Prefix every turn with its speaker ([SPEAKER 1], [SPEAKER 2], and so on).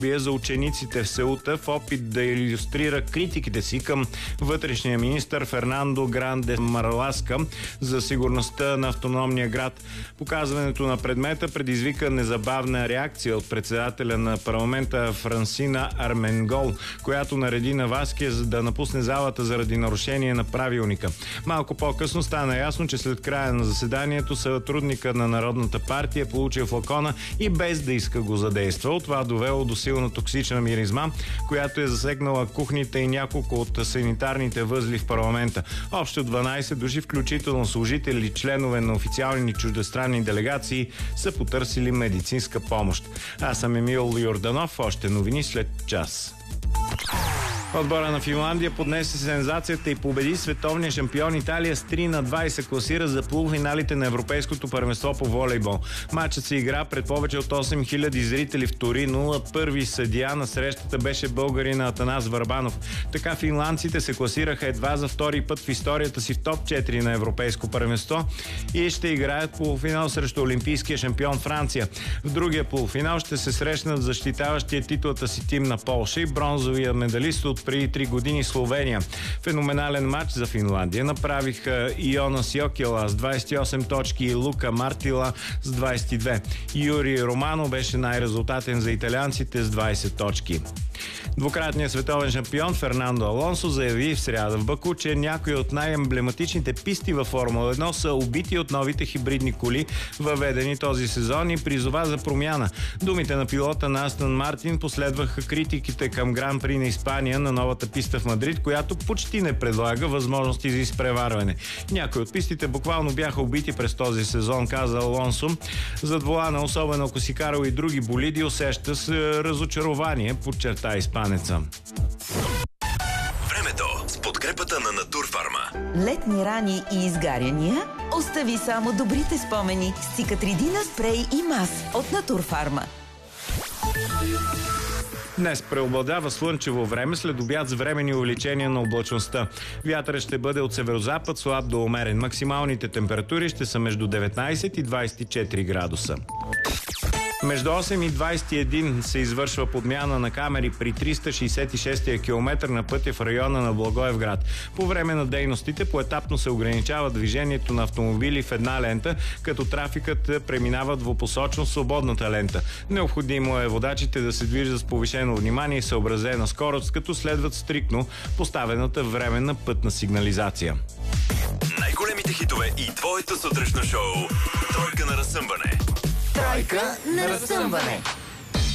[SPEAKER 1] за учениците в Сеута в опит да илюстрира критиките си към вътрешния министър Фернандо Гранде Марласка за сигурността на автономния град. Показването на предмета предизвика незабавна реакция от председателя на парламента Франсина Арменгол, която нареди на Васкес да напусне залата заради нарушение на правилника. Малко по-късно стана ясно, че след края на заседанието сътрудника на Народната партия получил флакона и без да иска го задействал. Това довело до силна токсична миризма, която е засегнала кухните и няколко от санитарните възли в парламента. Общо 12 души, включително служители и членове на официални чуждестранни делегации, са потърсили медицинска помощ. Аз съм Емил Йорданов. Още новини след час. Отбора на Финландия поднесе сензацията и победи световния шампион Италия с 3-2 и се класира за полуфиналите на Европейското първенство по волейбол. Матчът се игра пред повече от 8000 зрители в Торино. Първи съдия на срещата беше българин Атанас Върбанов. Така финландците се класираха едва за втори път в историята си в топ 4 на Европейско първенство и ще играят полуфинал срещу олимпийския шампион Франция. В другия полуфинал ще се срещнат защитаващия титлата си тим на Полша и бронзовия медалист от преди 3 години Словения. Феноменален матч за Финландия направиха Йонас Йокела с 28 точки и Лука Мартила с 22. Юрий Романо беше най-резултатен за италианците с 20 точки. Двукратният световен шампион Фернандо Алонсо заяви в сряда в Баку, че някои от най-емблематичните писти във Формула 1 са убити от новите хибридни коли, въведени този сезон, и призова за промяна. Думите на пилота на Астън Мартин последваха критиките към Гран При на Испания на новата писта в Мадрид, която почти не предлага възможности за изпреварване. Някои от пистите буквално бяха убити през този сезон, каза Алонсо. Зад волана, особено ако си карал и други болиди, усеща с разочарование, подчерта испанеца.
[SPEAKER 2] Времето с подкрепата на Натурфарма.
[SPEAKER 3] Летни рани и изгаряния? Остави само добрите спомени с Цикатридина спрей и мас от Натурфарма.
[SPEAKER 1] Днес преобладава слънчево време, след обяд с временни увеличения на облачността. Вятърът ще бъде от северозапад, слаб до умерен. Максималните температури ще са между 19 и 24 градуса. Между 8 и 21 се извършва подмяна на камери при 366-я километър на пътя в района на Благоевград. По време на дейностите поетапно се ограничава движението на автомобили в една лента, като трафикът преминава двупосочно свободната лента. Необходимо е водачите да се движат с повишено внимание и съобразена скорост, като следват стриктно поставената временна пътна сигнализация.
[SPEAKER 2] Най-големите хитове и твоето сутрешно шоу. Тройка на разсъмване.
[SPEAKER 3] Тройка на разсъмване.